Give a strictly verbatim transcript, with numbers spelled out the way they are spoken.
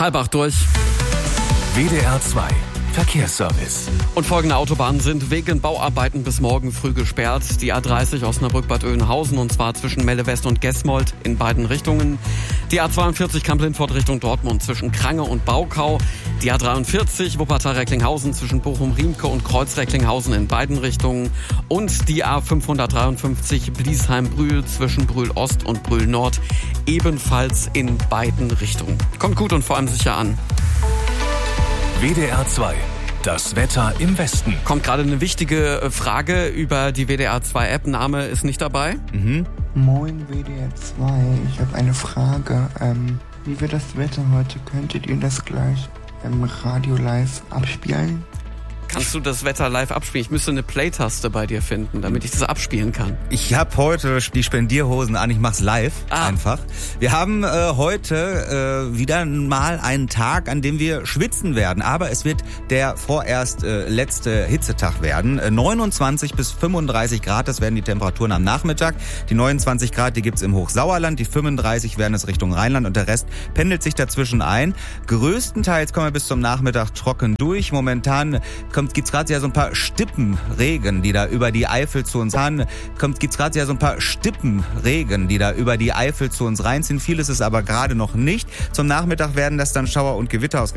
Halb acht durch. W D R zwei Verkehrsservice. Und folgende Autobahnen sind wegen Bauarbeiten bis morgen früh gesperrt. Die A dreißig Osnabrück-Bad Oeynhausen, und zwar zwischen Melle West und Gesmold in beiden Richtungen. Die A zweiundvierzig Kamp-Lindfort Richtung Dortmund zwischen Krange und Baukau. Die A dreiundvierzig Wuppertal-Recklinghausen zwischen Bochum-Riemke und Kreuz-Recklinghausen in beiden Richtungen. Und die A fünfhundertdreiundfünfzig Bliesheim-Brühl zwischen Brühl-Ost und Brühl-Nord ebenfalls in beiden Richtungen. Kommt gut und vor allem sicher an. W D R zwei, das Wetter im Westen. Kommt gerade eine wichtige Frage über die W D R zwei App. Name ist nicht dabei. Mhm. Moin W D R zwei, ich habe eine Frage. Ähm, wie wird das Wetter heute? Könntet ihr das gleich im Radio live abspielen? Kannst du das Wetter live abspielen? Ich müsste eine Play-Taste bei dir finden, damit ich das abspielen kann. Ich habe heute die Spendierhosen an, ich mach's live ah. einfach. Wir haben äh, heute äh, wieder mal einen Tag, an dem wir schwitzen werden, aber es wird der vorerst äh, letzte Hitzetag werden. Äh, neunundzwanzig bis fünfunddreißig Grad, das werden die Temperaturen am Nachmittag. Die neunundzwanzig Grad, die gibt's im Hochsauerland, die fünfunddreißig werden es Richtung Rheinland und der Rest pendelt sich dazwischen ein. Größtenteils kommen wir bis zum Nachmittag trocken durch. Momentan kommt gibt's gerade ja so ein paar Stippenregen, die da über die Eifel zu uns ran. Kommt gibt's gerade ja so ein paar Stippenregen, die da über die Eifel zu uns reinziehen. Vieles ist aber gerade noch nicht. Zum Nachmittag werden das dann Schauer und Gewitter aus